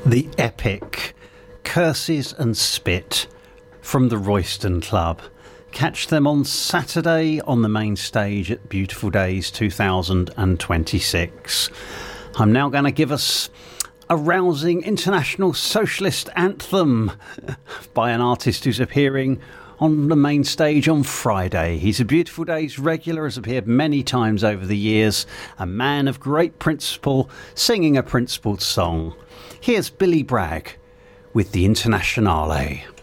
The epic Curses and Spit from the Royston Club. Catch them on Saturday on the main stage at Beautiful Days 2026. I'm now going to give us a rousing international socialist anthem by an artist who's appearing on the main stage on Friday. He's a Beautiful Days regular, has appeared many times over the years, a man of great principle, singing a principled song. Here's Billy Bragg with the Internationale.